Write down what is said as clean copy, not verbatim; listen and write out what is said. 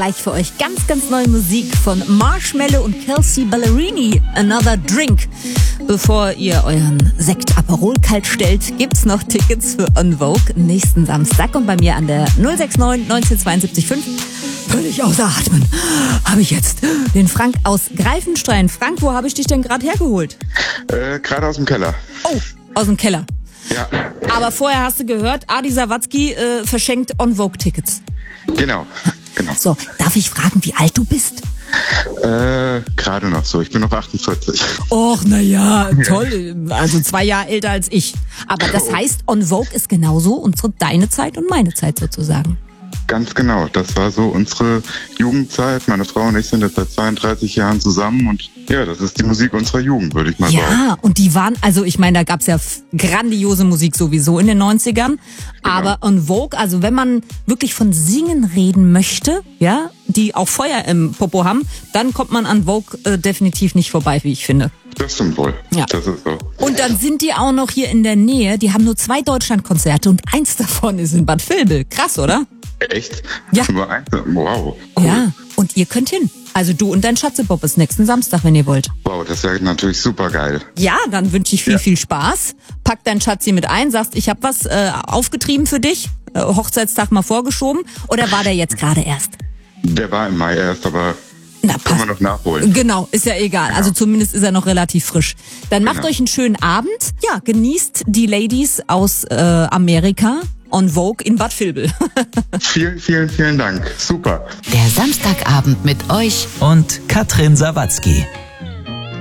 gleich für euch ganz, ganz neue Musik von Marshmello und Kelsea Ballerini. Another Drink. Bevor ihr euren Sekt Aperol kalt stellt, gibt's noch Tickets für En Vogue nächsten Samstag. Und bei mir an der 069 1972 5. Völlig außer Atmen habe ich jetzt den Frank aus Greifenstein. Frank, wo habe ich dich denn gerade hergeholt? Gerade aus dem Keller. Oh, aus dem Keller. Ja. Aber vorher hast du gehört, Adi Sawatzki verschenkt En Vogue-Tickets. Genau. So, darf ich fragen, wie alt du bist? Gerade noch so. Ich bin noch 48. Och, naja, toll. Also 2 Jahre älter als ich. Aber das heißt, En Vogue ist genauso deine Zeit und meine Zeit sozusagen. Ganz genau. Das war so unsere Jugendzeit. Meine Frau und ich sind jetzt seit 32 Jahren zusammen und ja, das ist die Musik unserer Jugend, würde ich mal sagen. Ja, und die waren, also ich meine, da gab's ja grandiose Musik sowieso in den 90ern. Aber En Vogue, also wenn man wirklich von Singen reden möchte, ja, die auch Feuer im Popo haben, dann kommt man an Vogue definitiv nicht vorbei, wie ich finde. Das stimmt wohl. Ja. Das ist so. Und dann sind die auch noch hier in der Nähe. Die haben nur 2 Deutschlandkonzerte und eins davon ist in Bad Vilbel. Krass, oder? Echt? Ja. Nur eins? Wow. Cool. Ja, und ihr könnt hin. Also du und dein Schatzebob ist nächsten Samstag, wenn ihr wollt. Wow, das wäre natürlich super geil. Ja, dann wünsche ich viel Spaß. Pack dein Schatzi mit ein, sagst, ich habe was aufgetrieben für dich. Hochzeitstag mal vorgeschoben. Oder war der jetzt gerade erst? Der war im Mai erst, aber Na, können wir noch nachholen. Genau, ist ja egal. Also zumindest ist er noch relativ frisch. Dann macht euch einen schönen Abend. Ja, genießt die Ladies aus Amerika. En Vogue in Bad Vilbel. Vielen Dank. Super. Der Samstagabend mit euch und Katrin Sawatzki.